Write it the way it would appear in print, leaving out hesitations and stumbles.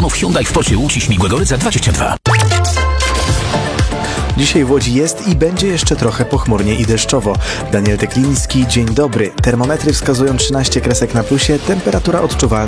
salonów Hyundai w porcie Łódź i Śmigłego Rydza 22. Dzisiaj w Łodzi jest i będzie jeszcze trochę pochmurnie i deszczowo. Daniel Tekliński, dzień dobry. Termometry wskazują 13 kresek na plusie, temperatura odczuwalna